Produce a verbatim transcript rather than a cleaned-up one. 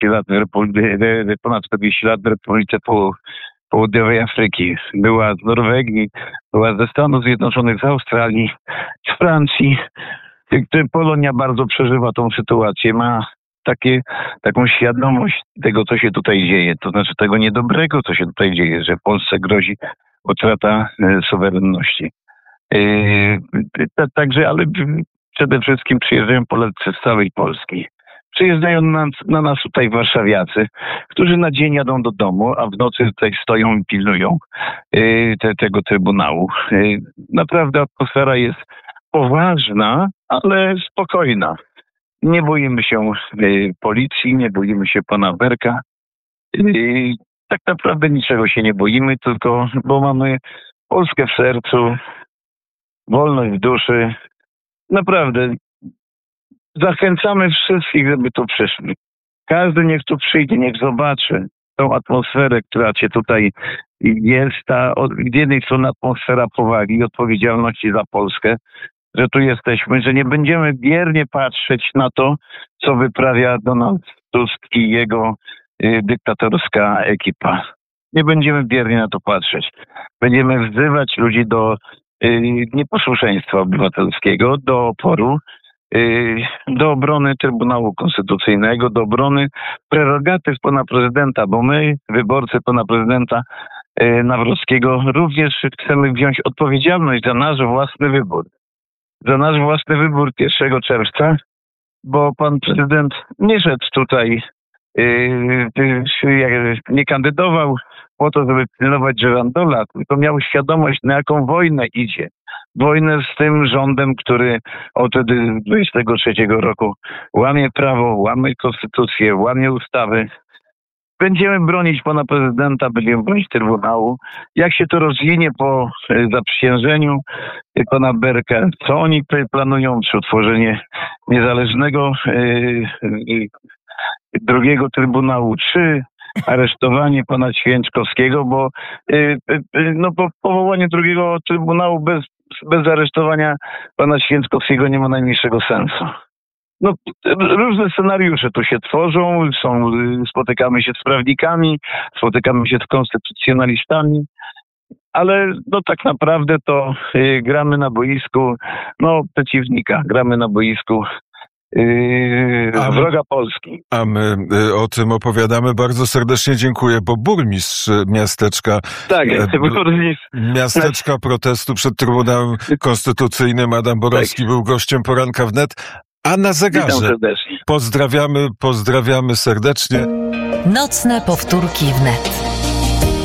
czterdzieści lat, w Repul- ponad czterdzieści lat w Republice Pół- Południowej Afryki. Była z Norwegii, była ze Stanów Zjednoczonych, z Australii, z Francji. Polonia bardzo przeżywa tą sytuację, ma takie, taką świadomość tego, co się tutaj dzieje, to znaczy tego niedobrego, co się tutaj dzieje, że Polsce grozi utrata e, suwerenności. E, ta, także, ale przede wszystkim przyjeżdżają Polacy z całej Polski. Przyjeżdżają na, na nas tutaj warszawiacy, którzy na dzień jadą do domu, a w nocy tutaj stoją i pilnują e, te, tego Trybunału. E, naprawdę atmosfera jest poważna, ale spokojna. Nie boimy się y, policji, nie boimy się pana Berka. Y, tak naprawdę niczego się nie boimy, tylko bo mamy Polskę w sercu, wolność w duszy. Naprawdę zachęcamy wszystkich, żeby tu przyszli. Każdy niech tu przyjdzie, niech zobaczy tą atmosferę, która się tutaj jest. Ta, od, z jednej strony atmosfera powagi i odpowiedzialności za Polskę, że tu jesteśmy, że nie będziemy biernie patrzeć na to, co wyprawia Donald Tusk i jego y, dyktatorska ekipa. Nie będziemy biernie na to patrzeć. Będziemy wzywać ludzi do y, nieposłuszeństwa obywatelskiego, do oporu, y, do obrony Trybunału Konstytucyjnego, do obrony prerogatyw pana prezydenta, bo my, wyborcy pana prezydenta y, Nawrockiego, również chcemy wziąć odpowiedzialność za nasz własny wybór. Za nasz własny wybór pierwszego czerwca, bo pan prezydent nie szedł tutaj, yy, yy, nie kandydował po to, żeby pilnować żerandola, tylko miał świadomość, na jaką wojnę idzie. Wojnę z tym rządem, który od dwudziestego trzeciego roku łamie prawo, łamie konstytucję, łamie ustawy. Będziemy bronić pana prezydenta, będziemy bronić Trybunału. Jak się to rozwinie po y, zaprzysiężeniu y, pana Berka, co oni planują, czy utworzenie niezależnego y, y, drugiego Trybunału, czy aresztowanie pana Święczkowskiego, bo y, y, no, po powołanie drugiego Trybunału bez, bez aresztowania pana Święczkowskiego nie ma najmniejszego sensu. No, różne scenariusze tu się tworzą, są, spotykamy się z prawnikami, spotykamy się z konstytucjonalistami, ale no tak naprawdę to y, gramy na boisku no, przeciwnika, gramy na boisku Yy, a my, wroga Polski. A my y, o tym opowiadamy. Bardzo serdecznie dziękuję, bo burmistrz miasteczka tak, e, burmistrz. miasteczka protestu przed Trybunałem Konstytucyjnym Adam Borowski tak. był gościem Poranka Wnet. A na zegarze pozdrawiamy, pozdrawiamy serdecznie. Nocne powtórki wnet.